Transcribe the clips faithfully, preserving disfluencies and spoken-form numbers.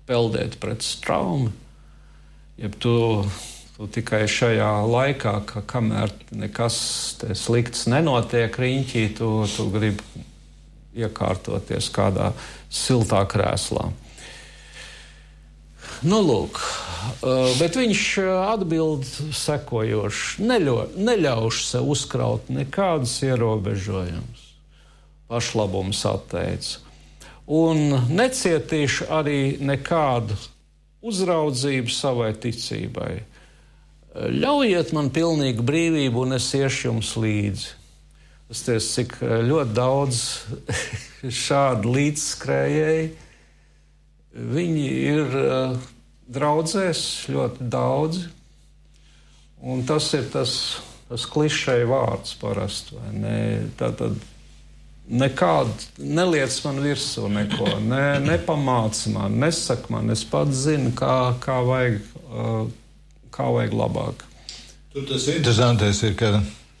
peldēt pret straumi, ja tu, tu tikai šajā laikā, ka kamēr nekas te slikts nenotiek riņķī, tu, tu gribi iekārtoties kādā siltā krēslā. Nu, lūk, bet viņš atbild sekojoši, neļo, neļaušu sev uzkraut nekādus ierobežojumus, pašlabums atteica, un necietīšu arī nekādu uzraudzību savai ticībai. Ļaujiet man pilnīgu brīvību, un es iešu jums līdzi. Es tiesu, cik ļoti daudz šādu līdzskrējēji. Viņi ir uh, draudzēs ļoti daudzi, un tas ir tas, tas klišeja vārds parasti, vai ne? Tātad nekādu, neliec man virsū neko, ne, nepamāci man, nesaka man, es pats zinu, kā, kā, vajag, uh, kā vajag labāk. Tur tas interesantais ir, ka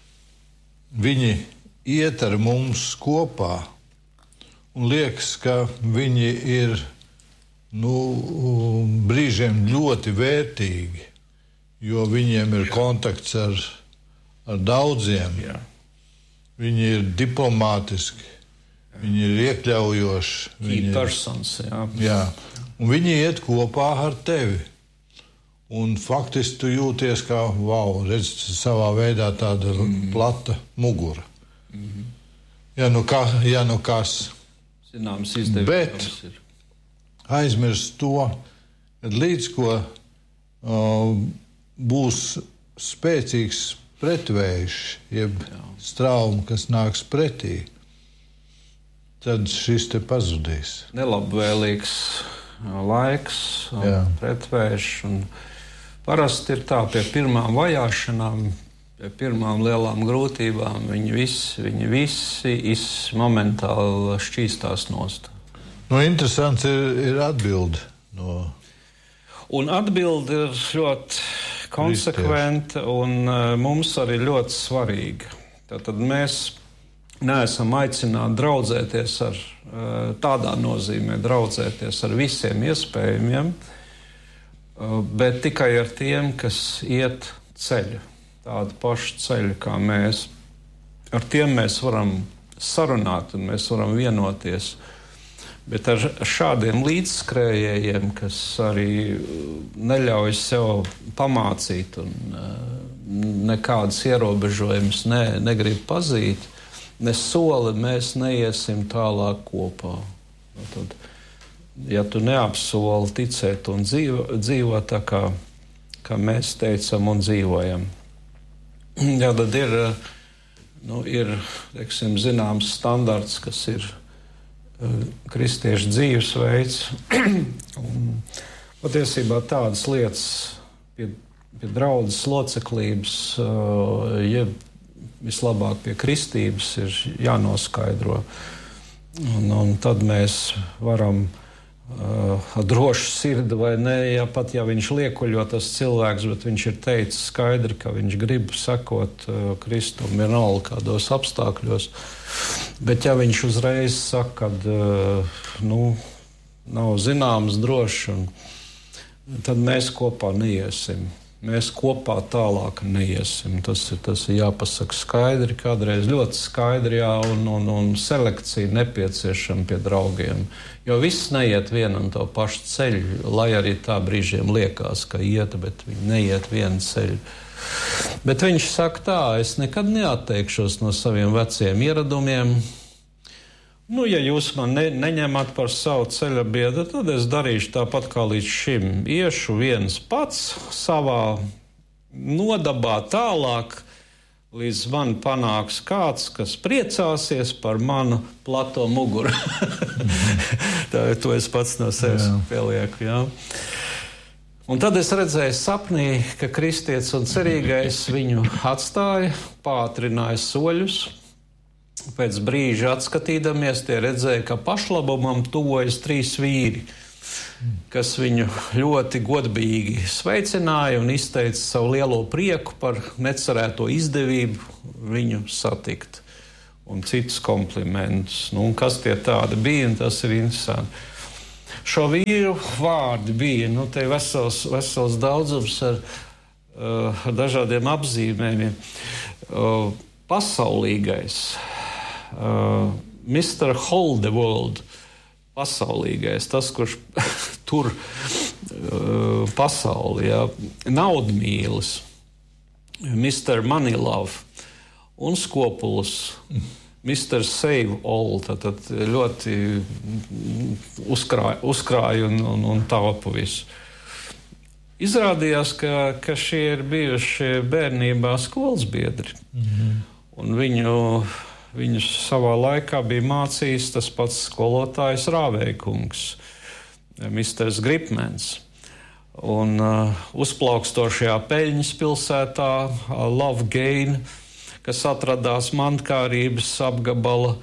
viņi iet ar mums kopā, un liekas, ka viņi ir Nu, brīžiem ļoti vērtīgi, jo viņiem ir kontakts ar, ar daudziem. Jā. Viņi ir diplomātiski, jā. Viņi ir iekļaujoši. Key persons, jā. Jā. Un viņi iet kopā ar tevi. Un faktiski tu jūties kā, wow, redz, savā veidā tāda mm. plata mugura. Mm-hmm. Ja nu, kā, ja nu kas. Zināms izdevības ir. Aizmirst to, ka līdz ko uh, būs spēcīgs pretvējš, jeb Jā. strauma, kas nāks pretī, tad šis te pazudīs. Nelabvēlīgs laiks, pretvējš, un parasti ir tā pie pirmām vajāšanām, pie pirmām lielām grūtībām, viņi visi, viņi visi is momentāli šķīstās nost. Nu, interesants ir, ir atbilde. No... Un atbilde ir ļoti konsekventa un uh, mums arī ļoti svarīga. Tātad mēs neesam aicināti draudzēties ar uh, tādā nozīmē, draudzēties ar visiem iespējamiem, uh, bet tikai ar tiem, kas iet ceļu, tādu pašu ceļu kā mēs. Ar tiem mēs varam sarunāt un mēs varam vienoties. Bet ar šādiem līdzskrējējiem, kas arī neļauj sev pamācīt un nekādas ierobežojumus ne, negrib pazīt, ne soli mēs neiesim tālāk kopā. Tad, ja tu neapsoli ticēt un dzīvo, dzīvo tā, kā, kā mēs teicam un dzīvojam, jā, tad ir, nu, ir teiksim, zināms standarts, kas ir kristiešu dzīvesveids. Un patiesībā tādas lietas pie, pie draudzes loceklības, jeb vislabāk pie kristības ir jānoskaidro. Un, un tad mēs varam uh, droši sirdi vai ne, ja pat ja viņš liekuļo tas cilvēks, bet viņš ir teicis skaidri, ka viņš grib sekot uh, Kristum vienalga kādos apstākļos. Bet ja viņš uzreiz saka, ka uh, nu, nav zināms droši, un tad mēs kopā neiesim. Mēs kopā tālāk neiesim. Tas ir, tas ir jāpasaka skaidri, kādreiz ļoti skaidri, jā, un, un, un selekcija nepieciešama pie draugiem. Jo viss neiet vienu un to pašu ceļu, lai arī tā brīžiem liekas, ka iet, bet viņi neiet vienu ceļu. Bet viņš saka tā, es nekad neatteikšos no saviem veciem ieradumiem. Nu, ja jūs man ne, neņemat par savu ceļa biedru, tad es darīšu tāpat kā līdz šim. Iešu viens pats savā nodabā tālāk, līdz man panāks kāds, kas priecāsies par manu plato muguru. Tā, to es pats no sevis jā. pielieku, jā. Un tad es redzēju sapnī, ka kristietis un cerīgais viņu atstāja, pātrināja soļus. Pēc brīža atskatīdamies, tie redzēja, ka pašlabumam tuvojas trīs vīri, kas viņu ļoti godbīgi sveicināja un izteica savu lielo prieku par necerēto izdevību viņu satikt un citus komplimentus. Nu, un kas tie tādi bija, un tas ir interesanti. šo vīru vārdi bija, nu, te vesels, vesels daudzums ar, uh, ar dažādiem apzīmējumiem. Uh, pasaulīgais, uh, mister Holdeworld, pasaulīgais, tas, kurš tur uh, pasauli, jā, naudmīlis, mister Moneylove un Skopulus, mister Save All, tad ļoti uzkrāja, uzkrāja un, un, un taupa visu. Izrādījās, ka, ka šie ir bijuši bērnībā skolas biedri, mm-hmm. un viņu Viņus savā laikā bija mācījis tas pats skolotājs Rāveikungs, misters Gripmens. Un uh, uzplaukstošajā Peļņas pilsētā uh, Lovegain, kas atradās Mantkārības apgabala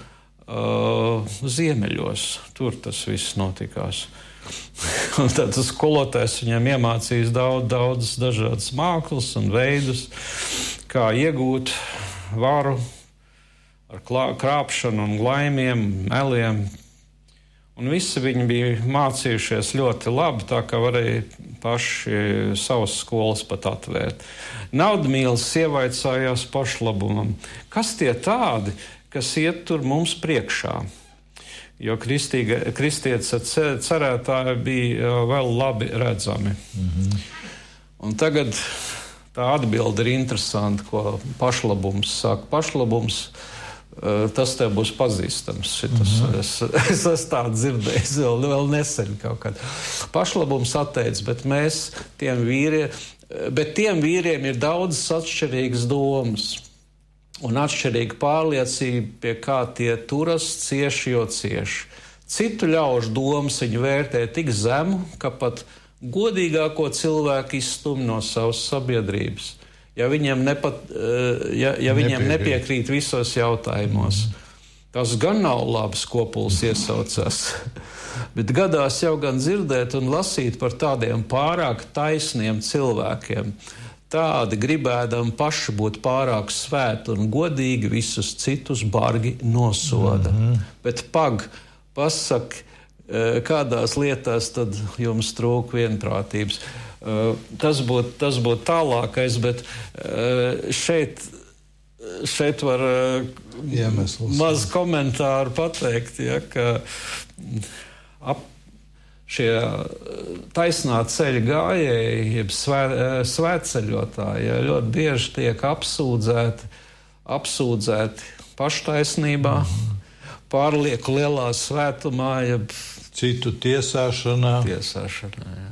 uh, ziemeļos. Tur tas viss notikās. Un tad skolotājs viņam iemācījis daudz, daudz dažādas mākslas un veidus, kā iegūt varu, ar krāpšanu un glaimiem, meliem. Un visi viņi bija mācījušies ļoti labi, tā kā varēja paši savas skolas pat atvērt. Naudmīlis ievaicājās pašlabumam. Kas tie tādi, kas iet tur mums priekšā? Jo kristietis ar cerētāju bija vēl labi redzami. Mm-hmm. Un tagad tā atbilde ir interesanta, ko pašlabums saka. Pašlabums tas tev būs pazīstams. Šitas, mm-hmm. es, es esmu tādu dzirdējis vēl, vēl nesen kaut kad. Pašlabums atteic, bet mēs tiem vīriem, bet tiem vīriem ir daudzas atšķirīgas domas un atšķirīga pārliecība, pie kā tie turas cieši, jo cieši. Citu ļaužu domas viņi vērtē tik zemu, ka pat godīgāko cilvēku izstum no savas sabiedrības. Ja viņiem, nepat, ja, ja viņiem nepiekrīt visos jautājumos. Tas gan nav labi, Skopuls iesaucās. Bet gadās jau gan dzirdēt un lasīt par tādiem pārāk taisniem cilvēkiem. Tādi gribēdami paši būt pārāk svēti un godīgi visus citus bargi nosoda. Mm-hmm. Bet pag, pasak, kādās lietās tad jums trūk vienprātības. Uh, tas būtu tas būt tālākais, bet uh, šeit, šeit var uh, maz komentāru pateikt, ja, ka ap šie taisnā ceļa gājēji, jeb svē, svētceļotāji, ja, ļoti bieži tiek apsūdzēti, apsūdzēti paštaisnībā, pārlieku lielā svētumā, jeb citu tiesāšanā. tiesāšanā ja.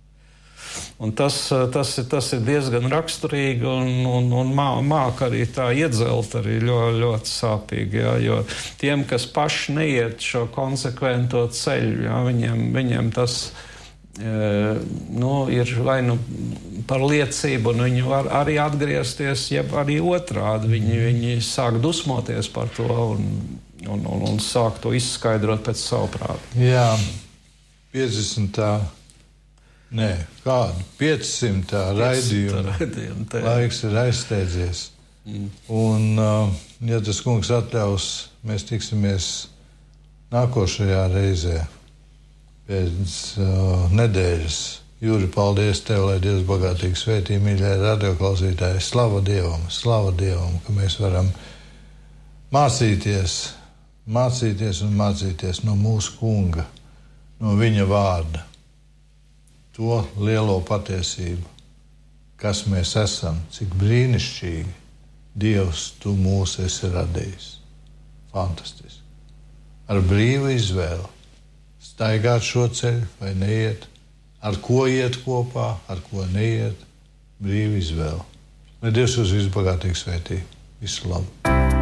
Un tas, tas, tas ir diezgan raksturīgi un, un, un mā, māk arī tā iedzelt arī ļoti, ļoti sāpīgi. Jā, jo tiem, kas paši neiet šo konsekvento ceļu, jā, viņiem, viņiem tas e, nu, ir vai nu par liecību, un viņi var arī atgriezties, jeb arī otrādi. Viņi, viņi sāk dusmoties par to un, un, un, un sāk to izskaidrot pēc savu prātu. Jā, piecdesmitā Nē, kādu? piecsimtā raidījuma laiks ir aizsteidzies. Mm. Un, uh, ja tas kungs atļaus, mēs tiksimies nākošajā reizē pēc uh, nedēļas. Juri, paldies tev, lai Dievs bagātīgi svētī, mīļie radioklausītāji. Slava Dievam, slava Dievam, ka mēs varam mācīties, mācīties un mācīties no mūsu kunga, no viņa vārda. To lielo patiesību, kas mēs esam, cik brīnišķīgi Dievs tu mūs esi radījis. Fantastiski. Ar brīvu izvēli staigāt šo ceļu vai neiet, ar ko iet kopā, ar ko neiet, brīvu izvēli. Lai Dievs jūs visu bagātīgi svētī. Visu labu.